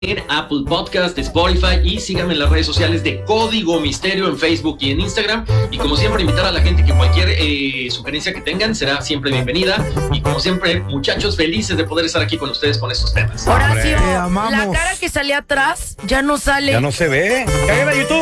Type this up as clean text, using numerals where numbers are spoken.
en Apple Podcast, Spotify y síganme en las redes sociales de Código Misterio en Facebook y en Instagram. Y como siempre, invitar a la gente que cualquier sugerencia que tengan será siempre bienvenida. Y como siempre, muchachos, felices de poder estar aquí con ustedes con estos temas. Horacio, amamos. la cara que salía atrás ya no sale. Ya no se ve. Cállate, YouTube.